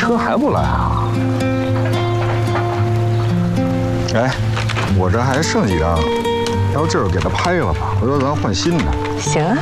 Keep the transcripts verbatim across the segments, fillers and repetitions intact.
车还不来啊？哎，我这还剩几张，要不这会儿给他拍了吧？回头咱换新的。 行啊。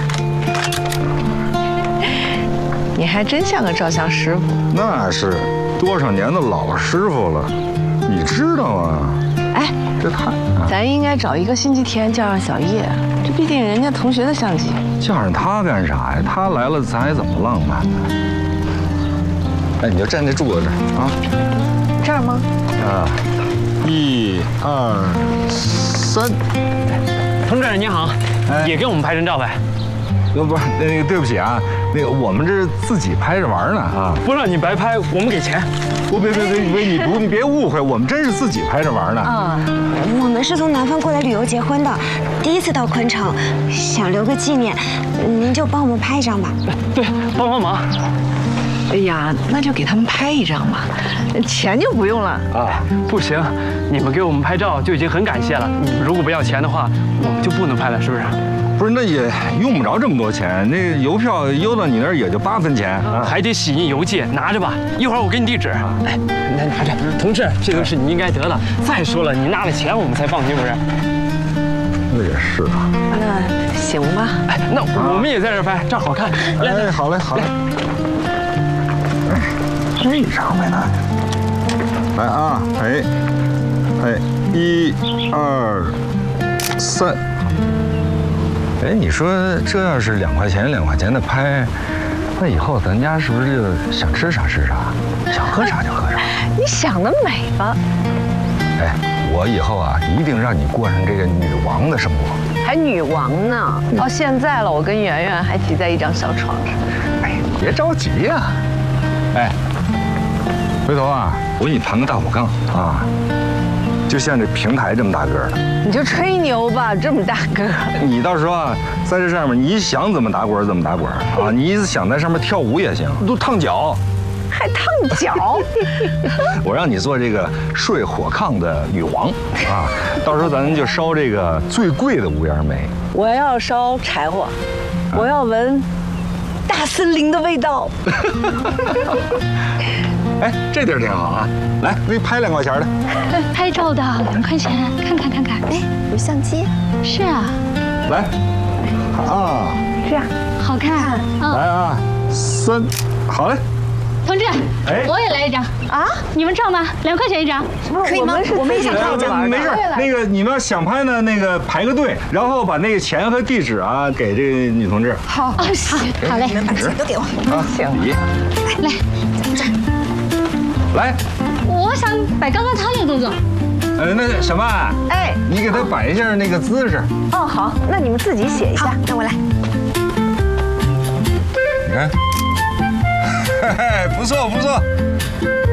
你还真像个照相师傅。 那是多少年的老师傅了，你知道吗？ 哎， 这太…… 咱应该找一个星期天叫上小叶，这毕竟人家同学的相机。 叫上他干啥呀？他来了，咱还怎么浪漫呢？哎，你就站在柱子这儿啊。 这儿吗？ 啊，一二三。 同志您好，哎、也给我们拍张照呗？ 呃，不是，那个对不起啊，那个我们这是自己拍着玩呢啊， 不让你白拍，我们给钱。 不，别别别别，你不你别误会，我们真是自己拍着玩呢。 啊，我们是从南方过来旅游结婚的，第一次到昆城，想留个纪念，您就帮我们拍一张吧。 对，帮帮忙。 哎呀，那就给他们拍一张吧，钱就不用了啊。不行，你们给我们拍照就已经很感谢了。你们如果不要钱的话，我们就不能拍了，是不是？ 不是，那也用不着这么多钱，那邮票邮到你那儿也就八分钱， 啊、还得洗印邮寄，拿着吧，一会儿我给你地址。哎，来拿着，同志，这都是你应该得的。再说了，你拿了钱我们才放心，不是？ 那也是啊。 那行吧， 哎，那我们也在这拍，照好看。来， 哎，好嘞，好嘞。哎，这张呗那。来啊，哎，哎，一、二、三。哎，你说这要是两块钱两块钱的拍，那以后咱家是不是就想吃啥吃啥，想喝啥就喝啥？ 你想得美吧？ 哎，我以后啊，一定让你过上这个女王的生活。 还女王呢？到现在了，我跟圆圆还挤在一张小床上。 哎，别着急呀、啊。哎，回头啊，我给你盘个大火炕啊。就像这平台这么大个的， 你就吹牛吧，这么大个。 你到时候啊，在这上面，你想怎么打滚怎么打滚啊，你想在上面跳舞也行，都烫脚， 还烫脚。 我让你做这个睡火炕的女王啊，到时候咱就烧这个最贵的无烟煤。 我要烧柴火，我要闻大森林的味道。 哎，这地儿挺好啊，来，我给你拍两块钱的。 拍照的两块钱，看看看看。 哎，有相机。 是啊。 来，啊， 这样好看。 来啊，三，好嘞。 同志， 哎， 我也来一张啊！你们照吗？两块钱一张， 可以吗？我们也想照一张。 没事，那个你们要想拍呢，那个排个队，然后把那个钱和地址啊给这个女同志。 好，好，好嘞。 你们把钱都给我。 啊，行。 来， 这。 来， 我想摆刚刚他那个动作。 呃，那小曼， 哎， 你给他摆一下那个姿势。 哦，好，那你们自己写一下。 那我来。 你看，嘿嘿，不错不错。